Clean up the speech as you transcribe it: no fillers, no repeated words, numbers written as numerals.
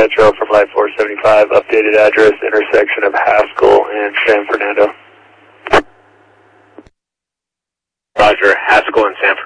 Metro from Light 475, updated address, intersection of Haskell and San Fernando. Roger, Haskell and San